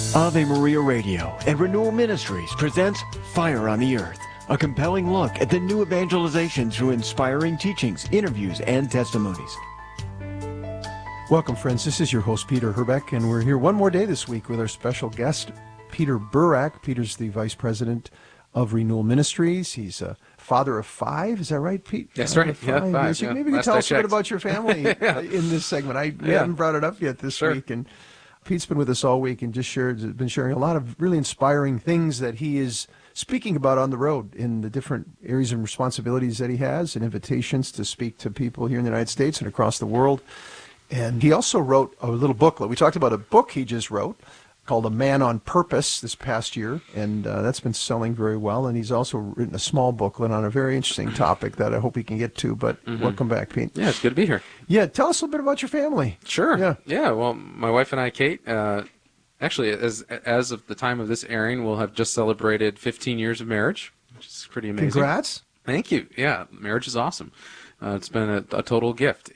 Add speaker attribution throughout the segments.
Speaker 1: Ave Maria Radio and Renewal Ministries presents Fire on the Earth, a compelling look at the new evangelization through inspiring teachings, interviews, and testimonies.
Speaker 2: Welcome, friends. This is your host, Peter Herbeck, and we're here one more day this week with our special guest, Peter Burak. Peter's the Vice President of Renewal Ministries. He's a father of 5. Is that right, Pete?
Speaker 3: That's right. Yeah, 5.
Speaker 2: Yes.
Speaker 3: Yeah.
Speaker 2: Maybe you can tell us a bit about your family in this segment. We haven't brought it up yet this week, and Pete's been with us all week and just been sharing a lot of really inspiring things that he is speaking about on the road in the different areas and responsibilities that he has and invitations to speak to people here in the United States and across the world. And he also wrote a little booklet. We talked about a book he just wrote called A Man on Purpose this past year, and that's been selling very well. And he's also written a small booklet on a very interesting topic that I hope he can get to. But welcome back, Pete.
Speaker 3: Yeah, it's good to be here.
Speaker 2: Yeah, tell us a little bit about your family.
Speaker 3: Sure. Yeah. Well, my wife and I, Kate, actually, as of the time of this airing, we'll have just celebrated 15 years of marriage, which is pretty amazing.
Speaker 2: Congrats.
Speaker 3: Thank you. Yeah, marriage is awesome. It's been a total gift,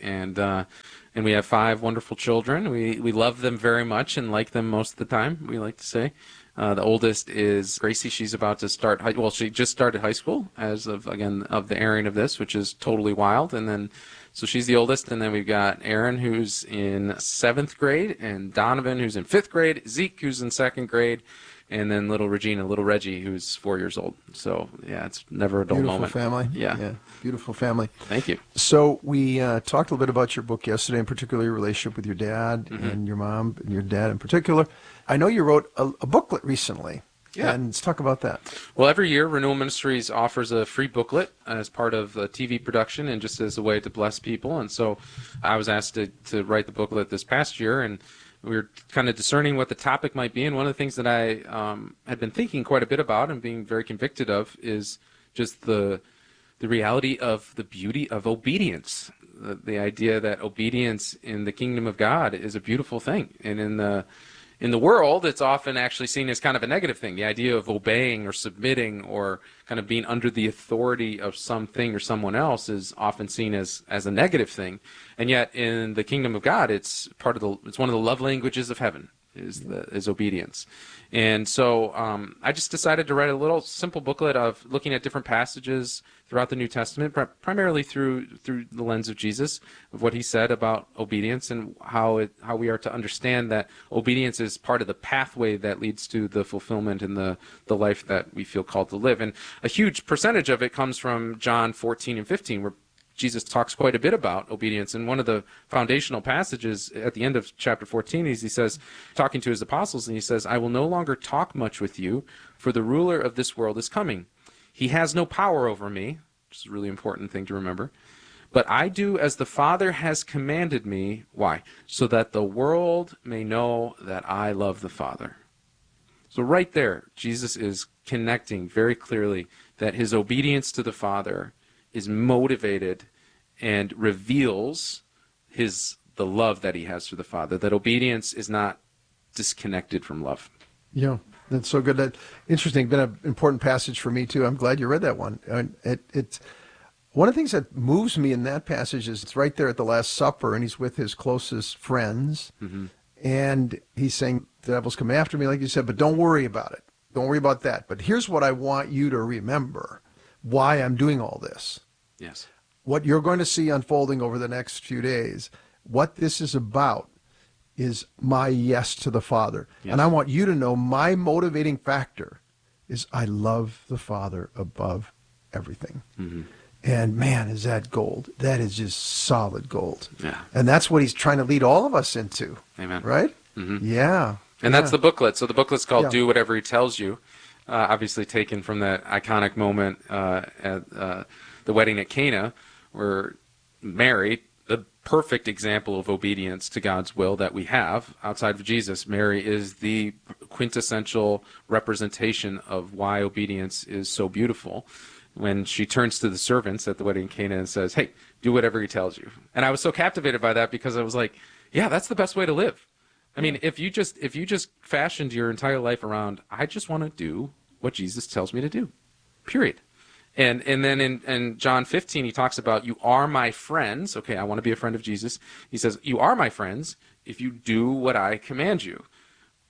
Speaker 3: and we have 5 wonderful children. We love them very much and like them most of the time, we like to say. The oldest is Gracie. She's about to start she just started high school as of the airing of this, which is totally wild. And then, so she's the oldest. And then we've got Aaron, who's in 7th grade, and Donovan, who's in 5th grade, Zeke, who's in 2nd grade, and then little Reggie, who's 4 years old. So, yeah, it's never a dull moment.
Speaker 2: Beautiful family.
Speaker 3: Yeah.
Speaker 2: Beautiful family.
Speaker 3: Thank you.
Speaker 2: So we talked a little bit about your book yesterday, in particular your relationship with your dad and your mom and your dad in particular. I know you wrote a booklet recently. Yeah. And let's talk about that.
Speaker 3: Well, every year, Renewal Ministries offers a free booklet as part of a TV production and just as a way to bless people. And so I was asked to write the booklet this past year, and we were kind of discerning what the topic might be. And one of the things that I had been thinking quite a bit about and being very convicted of is just the reality of the beauty of obedience. The idea that obedience in the kingdom of God is a beautiful thing. And in the world, it's often actually seen as kind of a negative thing. The idea of obeying or submitting or kind of being under the authority of something or someone else is often seen as a negative thing. And yet, in the kingdom of God, it's one of the love languages of heaven is obedience. And so I just decided to write a little simple booklet of looking at different passages throughout the New Testament, primarily through the lens of Jesus, of what he said about obedience and how we are to understand that obedience is part of the pathway that leads to the fulfillment and the life that we feel called to live. And a huge percentage of it comes from John 14 and 15, where Jesus talks quite a bit about obedience. And one of the foundational passages at the end of chapter 14 is he says, talking to his apostles, and he says, "I will no longer talk much with you, for the ruler of this world is coming. He has no power over me," which is a really important thing to remember, "but I do as the Father has commanded me." Why? "So that the world may know that I love the Father." So right there, Jesus is connecting very clearly that his obedience to the Father is motivated and reveals the love that he has for the Father, that obedience is not disconnected from love.
Speaker 2: Yeah, that's so good. Interesting. Been an important passage for me, too. I'm glad you read that one. It's one of the things that moves me in that passage is it's right there at the Last Supper, and he's with his closest friends, and he's saying, "The devil's coming after me," like you said, but don't worry about it. Don't worry about that. But here's what I want you to remember. Why I'm doing all this.
Speaker 3: Yes.
Speaker 2: What you're going to see unfolding over the next few days, what this is about is my yes to the Father. Yes. And I want you to know my motivating factor is I love the Father above everything. And man, is that gold. That is just solid gold.
Speaker 3: Yeah.
Speaker 2: And that's what he's trying to lead all of us into.
Speaker 3: Amen.
Speaker 2: Right? Yeah.
Speaker 3: And that's the booklet. So the booklet's called Do Whatever He Tells You. Obviously taken from that iconic moment at the wedding at Cana, where Mary, the perfect example of obedience to God's will that we have outside of Jesus, Mary is the quintessential representation of why obedience is so beautiful. When she turns to the servants at the wedding at Cana and says, "Hey, do whatever he tells you." And I was so captivated by that because I was like, yeah, that's the best way to live. I mean, if you just fashioned your entire life around, I just want to do what Jesus tells me to do, period. And then in John 15, he talks about, "You are my friends." Okay, I want to be a friend of Jesus. He says, "You are my friends if you do what I command you."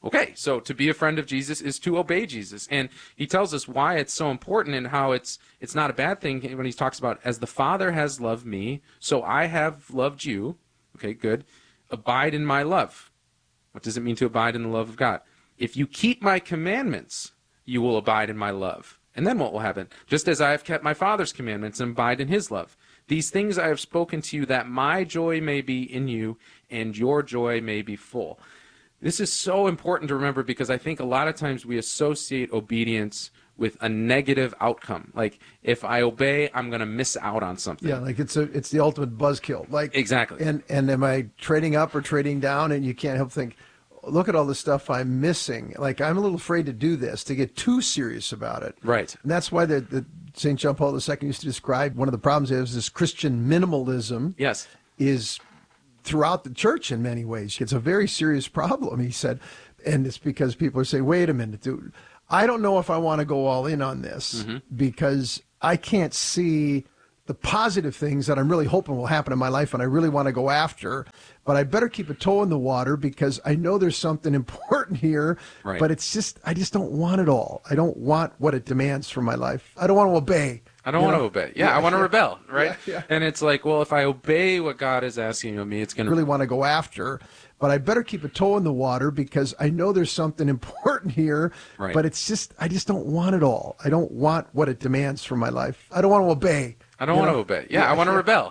Speaker 3: Okay, so to be a friend of Jesus is to obey Jesus. And he tells us why it's so important and how it's not a bad thing when he talks about, as the Father has loved me, so I have loved you. Okay, good. Abide in my love. What does it mean to abide in the love of God? If you keep my commandments, you will abide in my love. And then what will happen? Just as I have kept my Father's commandments and abide in his love. These things I have spoken to you, that my joy may be in you and your joy may be full. This is so important to remember, because I think a lot of times we associate obedience with a negative outcome. Like, if I obey, I'm going to miss out on something.
Speaker 2: Yeah, like it's the ultimate buzzkill. Like,
Speaker 3: exactly.
Speaker 2: And am I trading up or trading down? And you can't help think, look at all the stuff I'm missing. Like, I'm a little afraid to do this, to get too serious about it.
Speaker 3: Right.
Speaker 2: And that's why the St. John Paul II used to describe one of the problems is this Christian minimalism.
Speaker 3: Yes.
Speaker 2: Is throughout the church in many ways. It's a very serious problem, he said. And it's because people are saying, wait a minute, dude, I don't know if I want to go all in on this because I can't see the positive things that I'm really hoping will happen in my life and I really want to go after. But I better keep a toe in the water because I know there's something important here.
Speaker 3: Right.
Speaker 2: But it's just, I just don't want it all. I don't want what it demands from my life. I don't want to obey.
Speaker 3: I don't want to obey. Yeah, I want to rebel, right?
Speaker 2: Yeah.
Speaker 3: And it's like, well, if I obey what God is asking of me, it's going to
Speaker 2: really want to go after, but I better keep a toe in the water because I know there's something important here.
Speaker 3: Right.
Speaker 2: But it's just, I just don't want it all. I don't want what it demands from my life. I don't want to obey.
Speaker 3: I don't want to obey. Yeah, I want to rebel,